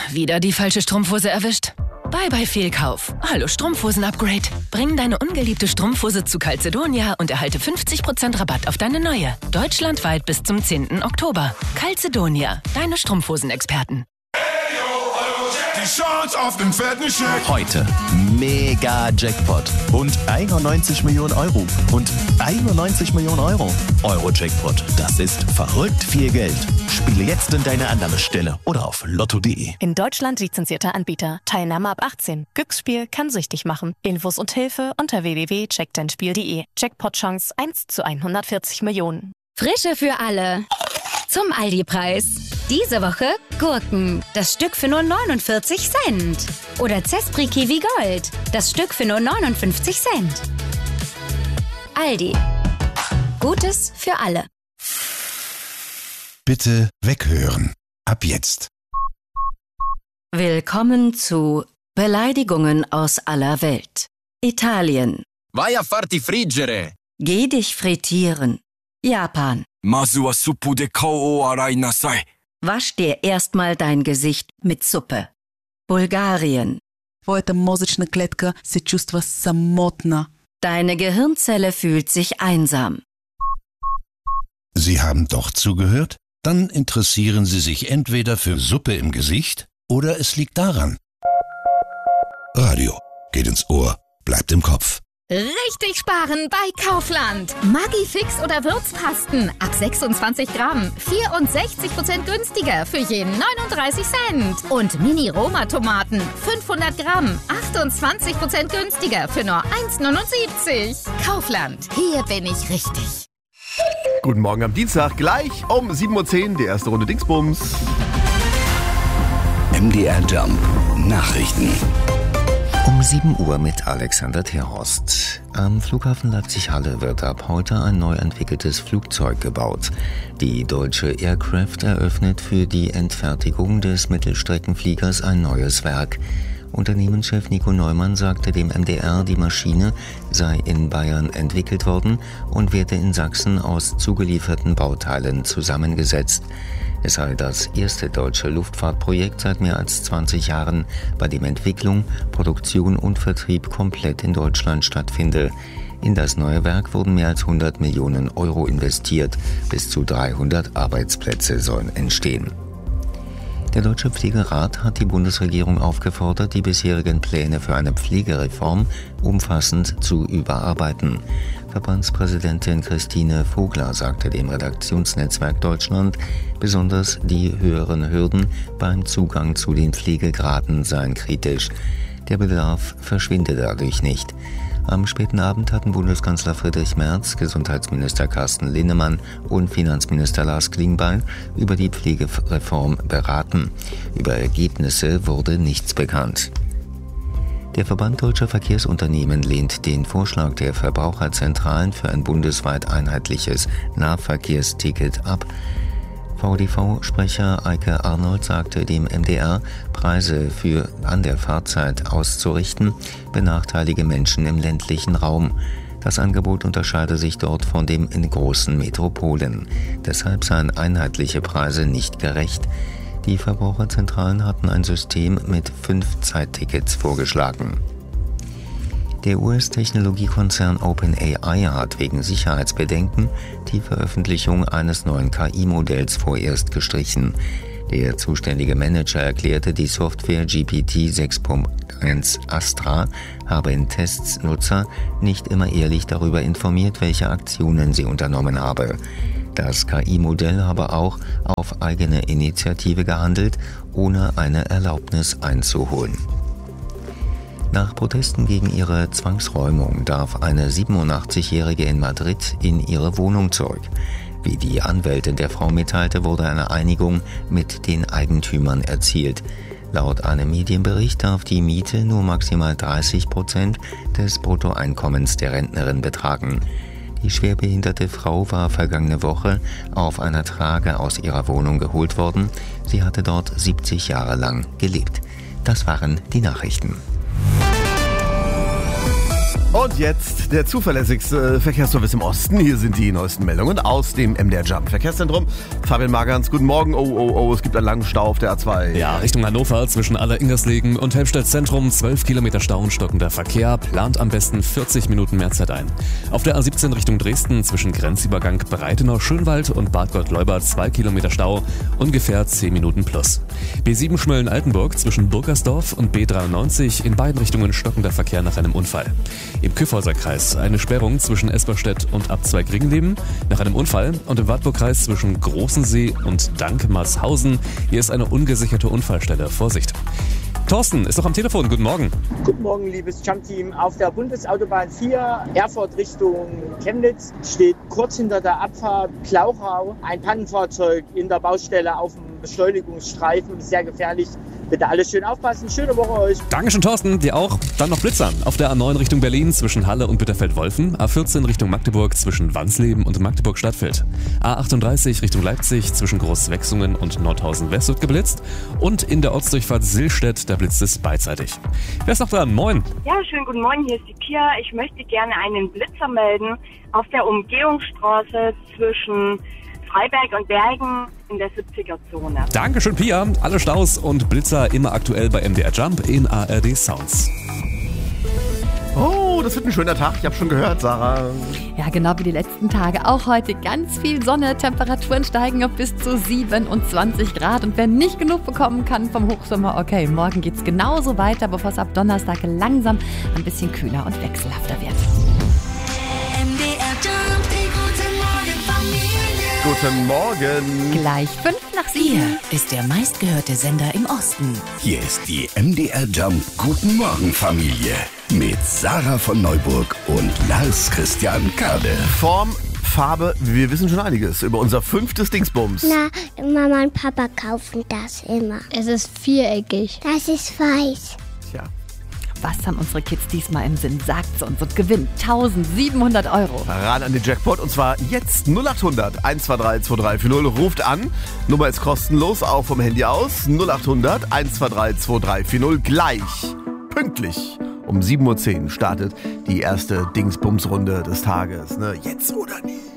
Wieder die falsche Strumpfhose erwischt? Bye Fehlkauf. Hallo Strumpfhosen-Upgrade. Bring deine ungeliebte Strumpfhose zu Calzedonia und erhalte 50% Rabatt auf deine neue. Deutschlandweit bis zum 10. Oktober. Calzedonia, deine Strumpfhosen-Experten. Die Chance auf den fetten Scheck. Heute Mega-Jackpot und 91 Millionen Euro und 91 Millionen Euro. Euro-Jackpot, das ist verrückt viel Geld. Spiele jetzt in deine Annahmestelle oder auf lotto.de. In Deutschland lizenzierter Anbieter. Teilnahme ab 18. Glücksspiel kann süchtig machen. Infos und Hilfe unter www.checkdeinspiel.de. Jackpot-Chance 1 zu 140 Millionen. Frische für alle. Zum Aldi-Preis. Diese Woche Gurken. Das Stück für nur 49 Cent. Oder Zespri Kiwi Gold. Das Stück für nur 59 Cent. Aldi. Gutes für alle. Bitte weghören. Ab jetzt. Willkommen zu Beleidigungen aus aller Welt. Italien. Vai a farti friggere. Geh dich frittieren. Japan. Masu wa suppu de kou o arai nasai. Wasch dir erstmal dein Gesicht mit Suppe. Bulgarien. Твоята мозъчна клетка се чувства самотна. Deine Gehirnzelle fühlt sich einsam. Sie haben doch zugehört? Dann interessieren Sie sich entweder für Suppe im Gesicht oder es liegt daran. Radio geht ins Ohr, bleibt im Kopf. Richtig sparen bei Kaufland. Maggi-Fix oder Würzpasten ab 26 Gramm. 64% günstiger für jeden 39 Cent. Und Mini-Roma-Tomaten 500 Gramm. 28% günstiger für nur 1,79. Kaufland, hier bin ich richtig. Guten Morgen am Dienstag, gleich um 7.10 Uhr, die erste Runde Dingsbums. MDR Jump Nachrichten. Um 7 Uhr mit Alexander Terhorst. Am Flughafen Leipzig-Halle wird ab heute ein neu entwickeltes Flugzeug gebaut. Die deutsche Aircraft eröffnet für die Endfertigung des Mittelstreckenfliegers ein neues Werk. Unternehmenschef Nico Neumann sagte dem MDR, die Maschine sei in Bayern entwickelt worden und werde in Sachsen aus zugelieferten Bauteilen zusammengesetzt. Es sei das erste deutsche Luftfahrtprojekt seit mehr als 20 Jahren, bei dem Entwicklung, Produktion und Vertrieb komplett in Deutschland stattfinde. In das neue Werk wurden mehr als 100 Millionen Euro investiert. Bis zu 300 Arbeitsplätze sollen entstehen. Der Deutsche Pflegerat hat die Bundesregierung aufgefordert, die bisherigen Pläne für eine Pflegereform umfassend zu überarbeiten. Verbandspräsidentin Christine Vogler sagte dem Redaktionsnetzwerk Deutschland, besonders die höheren Hürden beim Zugang zu den Pflegegraden seien kritisch. Der Bedarf verschwinde dadurch nicht. Am späten Abend hatten Bundeskanzler Friedrich Merz, Gesundheitsminister Carsten Linnemann und Finanzminister Lars Klingbeil über die Pflegereform beraten. Über Ergebnisse wurde nichts bekannt. Der Verband Deutscher Verkehrsunternehmen lehnt den Vorschlag der Verbraucherzentralen für ein bundesweit einheitliches Nahverkehrsticket ab. VDV-Sprecher Eike Arnold sagte dem MDR, Preise für an der Fahrzeit auszurichten, benachteilige Menschen im ländlichen Raum. Das Angebot unterscheide sich dort von dem in großen Metropolen. Deshalb seien einheitliche Preise nicht gerecht. Die Verbraucherzentralen hatten ein System mit 5 Zeittickets vorgeschlagen. Der US-Technologiekonzern OpenAI hat wegen Sicherheitsbedenken die Veröffentlichung eines neuen KI-Modells vorerst gestrichen. Der zuständige Manager erklärte, die Software GPT 6.1 Astra habe in Tests Nutzer nicht immer ehrlich darüber informiert, welche Aktionen sie unternommen habe. Das KI-Modell habe auch auf eigene Initiative gehandelt, ohne eine Erlaubnis einzuholen. Nach Protesten gegen ihre Zwangsräumung darf eine 87-Jährige in Madrid in ihre Wohnung zurück. Wie die Anwältin der Frau mitteilte, wurde eine Einigung mit den Eigentümern erzielt. Laut einem Medienbericht darf die Miete nur maximal 30% des Bruttoeinkommens der Rentnerin betragen. Die schwerbehinderte Frau war vergangene Woche auf einer Trage aus ihrer Wohnung geholt worden. Sie hatte dort 70 Jahre lang gelebt. Das waren die Nachrichten. Und jetzt der zuverlässigste Verkehrsservice im Osten. Hier sind die neuesten Meldungen aus dem MDR Jump Verkehrszentrum. Fabian Magans, guten Morgen. Oh, es gibt einen langen Stau auf der A2. Ja, Richtung Hannover zwischen Aller-Ingerslegen und Helmstedt Zentrum. 12 Kilometer Stau und stockender Verkehr. Plant am besten 40 Minuten mehr Zeit ein. Auf der A17 Richtung Dresden zwischen Grenzübergang Breitenau-Schönwald und Bad Gott-Leuba 2 Kilometer Stau. Ungefähr 10 Minuten plus. B7 Schmölln-Altenburg zwischen Burgersdorf und B93 in beiden Richtungen stockender Verkehr nach einem Unfall. Im Kyffhäuser Kreis eine Sperrung zwischen Esperstedt und Abzweig Ringleben nach einem Unfall und im Wartburgkreis zwischen Großensee und Dankmarshausen. Hier ist eine ungesicherte Unfallstelle. Vorsicht. Thorsten ist doch am Telefon. Guten Morgen. Guten Morgen, liebes Jump-Team. Auf der Bundesautobahn 4, Erfurt Richtung Chemnitz, steht kurz hinter der Abfahrt Glauchau ein Pannenfahrzeug in der Baustelle auf dem Beschleunigungsstreifen. Sehr gefährlich. Bitte alle schön aufpassen. Schöne Woche euch. Dankeschön, Thorsten. Dir auch. Dann noch Blitzer. Auf der A9 Richtung Berlin zwischen Halle und Bitterfeld-Wolfen. A14 Richtung Magdeburg zwischen Wansleben und Magdeburg-Stadtfeld. A38 Richtung Leipzig zwischen Großwechsungen und Nordhausen-West wird geblitzt. Und in der Ortsdurchfahrt Sillstedt, da blitzt es beidseitig. Wer ist noch dran? Moin. Ja, schönen guten Morgen. Hier ist die Pia. Ich möchte gerne einen Blitzer melden auf der Umgehungsstraße zwischen Freiberg und Bergen in der 70er-Zone. Dankeschön, Pia. Alle Staus und Blitzer immer aktuell bei MDR Jump in ARD Sounds. Oh, das wird ein schöner Tag. Ich habe schon gehört, Sarah. Ja, genau wie die letzten Tage. Auch heute ganz viel Sonne. Temperaturen steigen auf bis zu 27 Grad. Und wer nicht genug bekommen kann vom Hochsommer, okay, morgen geht's genauso weiter, bevor es ab Donnerstag langsam ein bisschen kühler und wechselhafter wird. MDR Jump, guten Morgen Familie. Guten Morgen. Gleich 5:07. Hier ist der meistgehörte Sender im Osten. Hier ist die MDR Jump Guten Morgen Familie mit Sarah von Neuburg und Lars Christian Kade. Form, Farbe, wir wissen schon einiges über unser 5. Dingsbums. Na, Mama und Papa kaufen das immer. Es ist viereckig. Das ist weiß. Tja. Was haben unsere Kids diesmal im Sinn? Sagt's uns und gewinnt 1.700 €. Ran an den Jackpot und zwar jetzt 0800 123 2340. Ruft an. Nummer ist kostenlos, auch vom Handy aus. 0800 123 2340. Gleich, pünktlich um 7:10 Uhr startet die erste Dingsbums-Runde des Tages. Ne? Jetzt oder nie.